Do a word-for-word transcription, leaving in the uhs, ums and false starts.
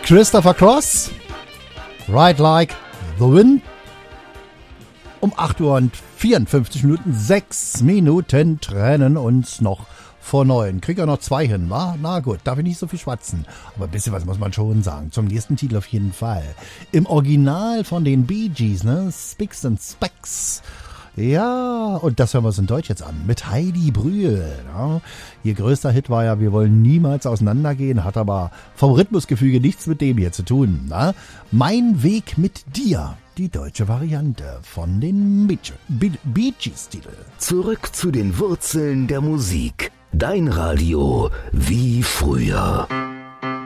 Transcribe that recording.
Christopher Cross, Ride Like the Wind. Um acht Uhr und vierundfünfzig Minuten, sechs Minuten trennen uns noch vor neun. Krieg ja noch zwei hin, wa? Na gut, darf ich nicht so viel schwatzen. Aber ein bisschen was muss man schon sagen. Zum nächsten Titel auf jeden Fall. Im Original von den Bee Gees, ne? Spicks and Specks. Ja, und das hören wir uns in Deutsch jetzt an. Mit Heidi Brühl. Ja. Ihr größter Hit war ja Wir wollen niemals auseinandergehen, hat aber vom Rhythmusgefüge nichts mit dem hier zu tun. Na? Mein Weg mit dir. Die deutsche Variante von den Bee Gees-Titel. Zurück zu den Wurzeln der Musik. Dein Radio wie früher.